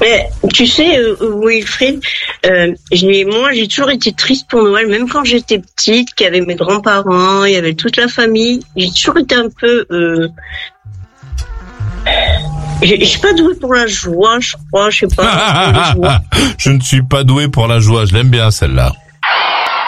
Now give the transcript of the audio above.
Mais, tu sais, Wilfried, moi, j'ai toujours été triste pour Noël, même quand j'étais petite, qu'il y avait mes grands-parents, il y avait toute la famille. J'ai toujours été un peu... Je suis pas douée pour la joie, je crois, je sais pas. Je ne suis pas doué pour la joie, je l'aime bien celle-là.